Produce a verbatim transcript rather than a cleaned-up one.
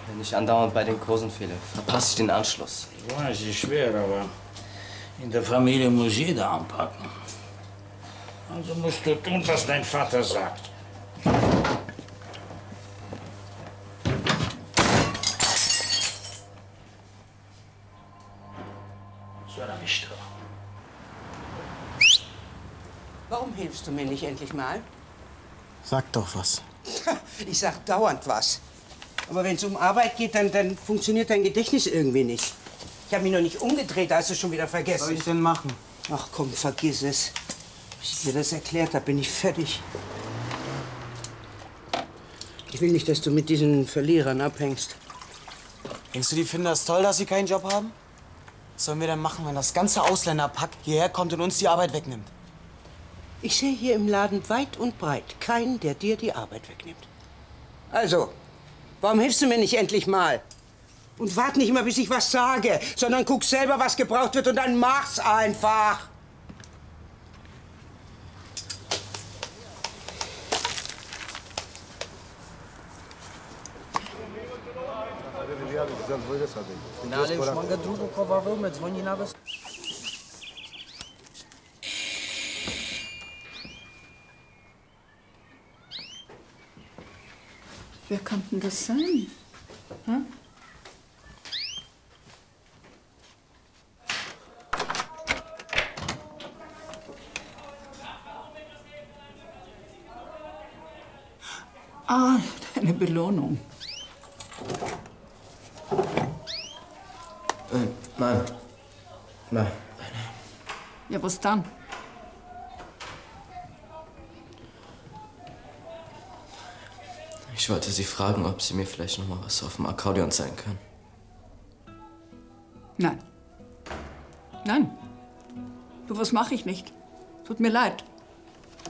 Wenn ich andauernd bei den Kursen fehle, verpasse ich den Anschluss. Ich weiß, es ist schwer, aber in der Familie muss jeder anpacken. Also musst du tun, was dein Vater sagt. Warum hilfst du mir nicht endlich mal? Sag doch was. Ich sag dauernd was. Aber wenn es um Arbeit geht, dann, dann funktioniert dein Gedächtnis irgendwie nicht. Ich habe mich noch nicht umgedreht, da hast du schon wieder vergessen. Was soll ich denn machen? Ach komm, vergiss es. Bis ich dir das erklärt habe, bin ich fertig. Ich will nicht, dass du mit diesen Verlierern abhängst. Denkst du, die finden das toll, dass sie keinen Job haben? Was sollen wir denn machen, wenn das ganze Ausländerpack hierher kommt und uns die Arbeit wegnimmt? Ich sehe hier im Laden weit und breit keinen, der dir die Arbeit wegnimmt. Also, warum hilfst du mir nicht endlich mal? Und wart nicht immer, bis ich was sage, sondern guck selber, was gebraucht wird und dann mach's einfach. Wer kann denn das sein? Hm? Ah, deine Belohnung. Äh, nein. Nein. Ja, was dann? Ich wollte Sie fragen, ob Sie mir vielleicht noch mal was auf dem Akkordeon zeigen können. Nein. Nein. Du, was mache ich nicht? Tut mir leid.